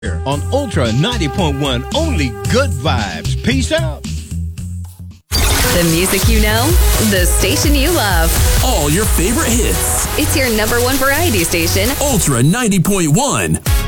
on Ultra 90.1, only good vibes. Peace out. The music you know, the station you love. All your favorite hits. It's your number one variety station. Ultra 90.1.